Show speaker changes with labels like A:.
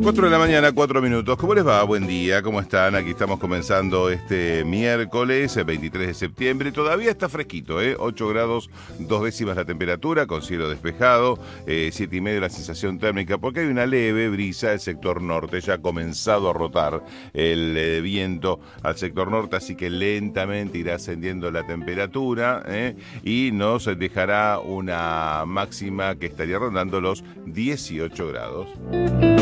A: 4 de la mañana, 4 minutos. ¿Cómo les va? Buen día, ¿cómo están? Aquí estamos comenzando este miércoles, el 23 de septiembre. Todavía está fresquito, 8 grados, 2 décimas la temperatura, con cielo despejado, 7 y medio la sensación térmica, porque hay una leve brisa del sector norte. Ya ha comenzado a rotar el viento al sector norte, así que lentamente irá ascendiendo la temperatura, y nos dejará una máxima que estaría rondando los 18 grados.